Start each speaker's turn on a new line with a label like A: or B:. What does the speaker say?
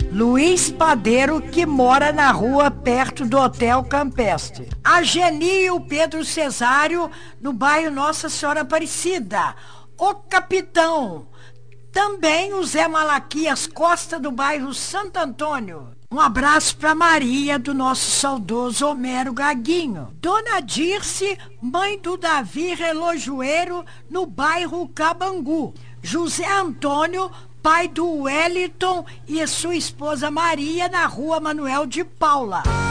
A: Luiz Padeiro, que mora na rua perto do Hotel Campestre. A Geni e o Pedro Cesário, no bairro Nossa Senhora Aparecida. O Capitão. Também o Zé Malaquias Costa, do bairro Santo Antônio. Um abraço para Maria, do nosso saudoso Homero Gaguinho. Dona Dirce, mãe do Davi Relojoeiro, no bairro Cabangu. José Antônio, pai do Wellington e sua esposa Maria, na rua Manuel de Paula.